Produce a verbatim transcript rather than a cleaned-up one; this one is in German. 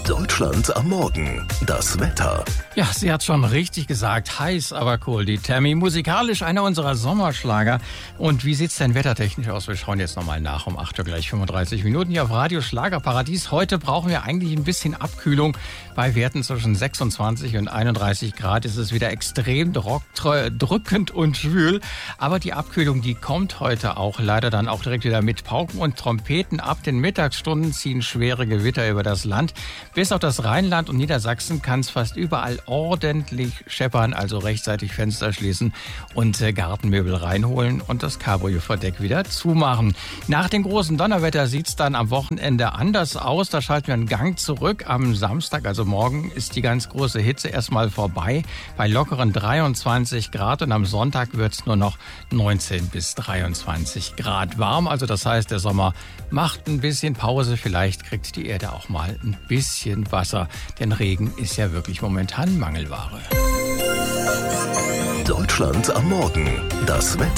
Deutschland am Morgen. Das Wetter. Ja, sie hat schon richtig gesagt. Heiß, aber cool. Die Tammy. Musikalisch einer unserer Sommerschlager. Und wie sieht's denn wettertechnisch aus? Wir schauen jetzt nochmal nach um acht Uhr gleich fünfunddreißig Minuten hier auf Radio Schlagerparadies. Heute brauchen wir eigentlich ein bisschen Abkühlung. Bei Werten zwischen sechsundzwanzig und einunddreißig Grad ist es wieder extrem drückend und schwül. Aber die Abkühlung, die kommt heute auch leider dann auch direkt wieder mit Pauken und Trompeten. Ab den Mittagsstunden ziehen schwere Gewitter über das Land. Bis auf das Rheinland und Niedersachsen kann es fast überall ordentlich scheppern, also rechtzeitig Fenster schließen und äh, Gartenmöbel reinholen und das Cabrio-Verdeck wieder zumachen. Nach dem großen Donnerwetter sieht es dann am Wochenende anders aus. Da schalten wir einen Gang zurück. Am Samstag, also morgen, ist die ganz große Hitze erstmal vorbei bei lockeren dreiundzwanzig Grad und am Sonntag wird es nur noch neunzehn bis dreiundzwanzig Grad warm. Also das heißt, der Sommer macht ein bisschen Pause. Vielleicht kriegt die Erde auch mal ein bisschen Wasser, denn Regen ist ja wirklich momentan Mangelware. Deutschland am Morgen. Das Wetter.